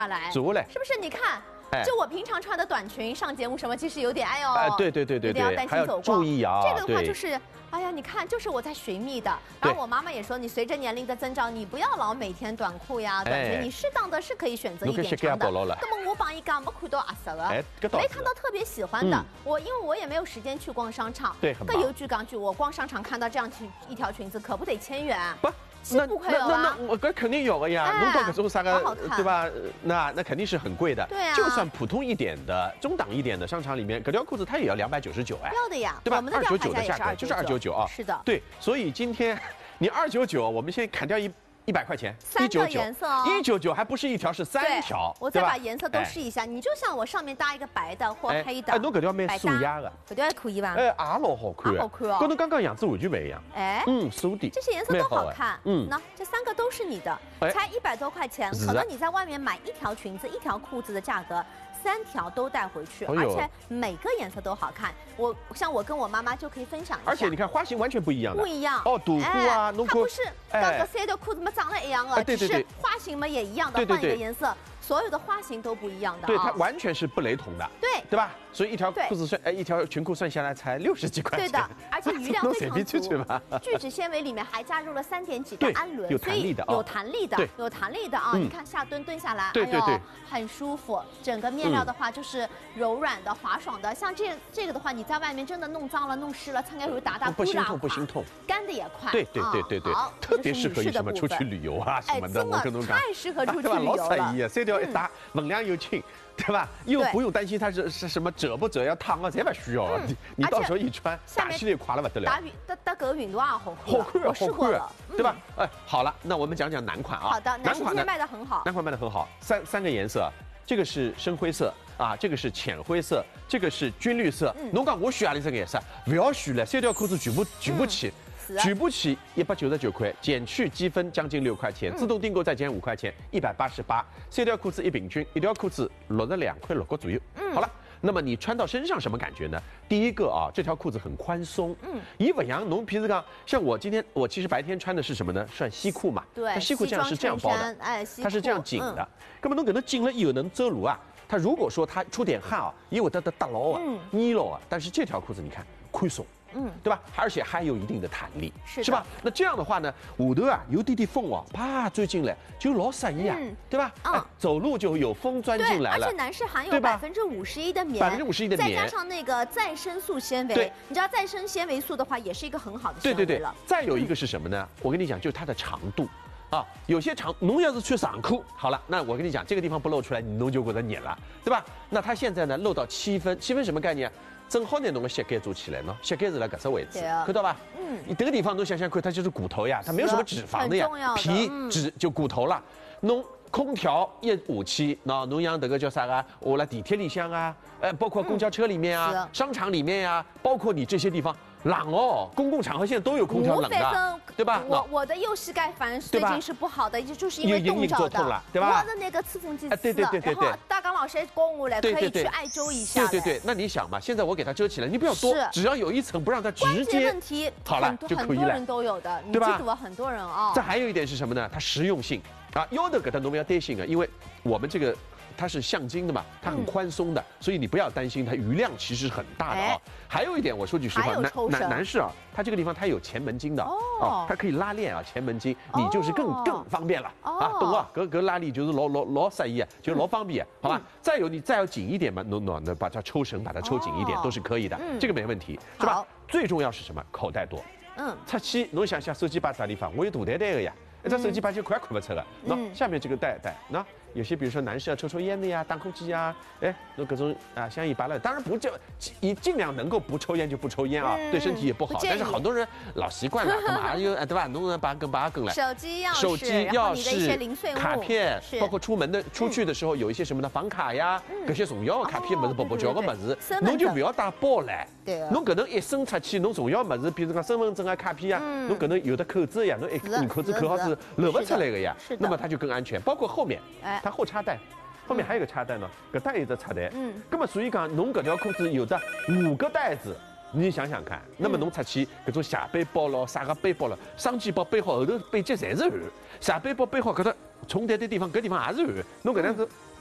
来， 足嘞， 是不是？你看， 哎就我平常穿的短裙上节目什么，其实有点哎呦， 对， 有点要担还要心走光。 注意啊。 这个的话就是，哎呀，你看，就是我在寻觅的。然后我妈妈也说，你随着年龄的增长，你不要老每天短裤呀、短裙，你适当的是可以选择一点长的。那么我帮一讲，没看到合适的，没看到特别喜欢的。因为我也没有时间去逛商场。 对， 更有句讲句，我逛商场看到这样一条裙子，可不得1000元。 不。那我肯定有的呀，弄到这种啥个，对吧？那肯定是很贵的。 对啊， 就算普通一点的、中档一点的商场里面，这条裤子它也要299哎。 要的呀， 对吧？ 我们的 299的价格就是299啊。 是的。 对，所以今天你299，我们先砍掉100块钱 ，3个颜色哦 ，199还不是一条，是3条。 我再把颜色都试一下，你就像我上面搭一个白的或黑的， 侬这条蛮素雅的， 这条还可以吧？ 也老好看， 好看哦， 跟侬刚刚样子完全不一样。素的， 这些颜色都好看。那这3个都是你的，才100多块钱，可能你在外面买一条裙子、一条裤子的价格。3条都带回去，而且每个颜色都好看。我跟我妈妈就可以分享一下。 而且你看花型完全不一样的， 不一样哦，肚裤啊， 它不是刚刚3条裤子嘛长得一样的，只是花型嘛也一样的，换一个颜色，所有的花型都不一样的。 对，它完全是不雷同的，对吧？所以一条裤子一条裙裤算下来才60几块钱。 对的，而且余量非常足。聚酯纤维里面还加入了3点几的氨纶， 有弹力的， 有弹力的啊！你看下蹲下来，哎呦，很舒服。整个面料的话就是柔软的、滑爽的。像这个的话，你在外面真的弄脏了、弄湿了，参加会打不心痛， 干的也快。 对，特别适合于什么出去旅游啊什么的，我跟侬讲， 太适合出去旅游了。 老适宜啊，3条一搭，分量又轻。对吧？又不用担心它是什么褶不褶要烫啊，这不需要啊。你到时候一穿，打起来垮了不得了。 打个运动啊，好看， 我试过了， 对吧？好了，那我们讲男款啊。 好的，男款卖得很好。 男款卖得很好，三个颜色，这个是深灰色啊，这个是浅灰色，这个是军绿色。侬讲我选何里只颜色？不要选了，3条裤子全部起。举不起199块，减去积分将近6块钱，自动订购再减5块钱，188。3条裤子一平均，一条裤子62块6角左右。好了，那么你穿到身上什么感觉呢？第一个啊，这条裤子很宽松。伊不像侬平时讲，像我今天我其实白天穿的是什么呢？算西裤嘛。 对， 西裤这样是这样包的，它是这样紧的。那么侬可能紧了以后能遮路啊。它如果说它出点汗啊，因为它的大牢啊、泥牢啊，但是这条裤子你看宽松。对吧？而且还有一定的弹力，是吧？那这样的话呢，下头啊有点风哦，啪钻进来就老适宜啊，对吧？走路就有风钻进来了。 而且男士含有51%的棉 ，51%的棉， 再加上那个再生素纤维，你知道再生纤维素的话，也是一个很好的纤维了。 再有一个是什么呢？我跟你讲，就是它的长度。啊，有些侬要是穿长裤，好了，那我跟你讲，这个地方不露出来，你侬就觉得黏了，对吧？那它现在呢露到7分，7分什么概念？正好拿侬个膝盖做起来呢，膝盖是在搿只位置，看到吧？你这个地方侬想想看，它就是骨头呀，它没有什么脂肪的呀，皮脂就骨头了。侬空调一下去，那侬像这个叫啥啊？我来地铁里向啊，包括公交车里面啊，商场里面呀，包括你这些地方。冷哦，公共场合现在都有空调冷的，对吧？ 我的右膝盖反正最近是不好的，就是因为冻着的， 对吧？ 我的那个刺痛剂对。然后大刚老师教我来，可以去艾灸一下。 对，那你想嘛，现在我给它遮起来，你不要多，只要有一层不让它直接。关节问题好了就可以了。 很多人都有的，你记住了，很多人啊。 这还有一点是什么呢？它实用性啊，腰的给它侬不要担心啊，因为我们这个。它是橡筋的嘛，它很宽松的，所以你不要担心它余量其实很大的啊。还有一点，我说句实话，男士啊，它这个地方它有前门襟的哦，它可以拉链啊，前门襟，你就是更方便了啊，懂啊？隔拉力就是老适意啊，就老方便，好吧？再有你再要紧一点嘛，侬把它抽绳把它抽紧一点都是可以的，这个没问题，是吧？最重要是什么？口袋多，出去侬想想手机把啥地方？我有大袋袋的呀。这手机把就快看不出了。那下面这个袋，那有些比如说男士啊抽烟的呀，当空气呀，那各种啊香烟拔了，当然不就尽量能够不抽烟就不抽烟啊，对身体也不好。但是好多人老习惯了，干嘛又对吧？弄把根来。 手机钥匙、 卡片，包括出去的时候有一些什么的房卡呀，这些重要的卡片么子、包叫个么子，侬就不要带包来。侬可能一伸出去，侬重要么子，比如讲身份证啊、卡片啊，侬可能有的扣子呀，侬你扣子扣好是漏不出来的呀，那么它就更安全。包括后面，它后插袋，后面还有个插袋呢，搿带有个插袋。那么所以讲，侬搿条裤子有的5个袋子，你想想看，那么侬出去搿种斜背包咯、啥个背包咯，双肩包背好后头背脊侪是汗，斜背包背好搿搭重叠的地方，搿地方也是汗，侬搿样子